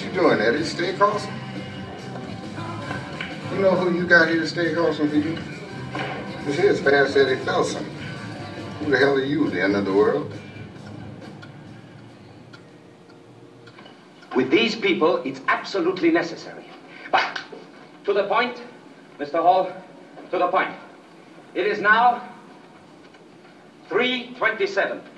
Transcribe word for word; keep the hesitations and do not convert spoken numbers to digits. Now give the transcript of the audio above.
you doing, Eddie? Stay crossing? You know who you got here to stay crossing for you? This here's Fast Eddie Felson. Who the hell are you, the end of the world? With these people, it's absolutely necessary. But, to the point, Mister Hall, to the point. It is now three twenty-seven.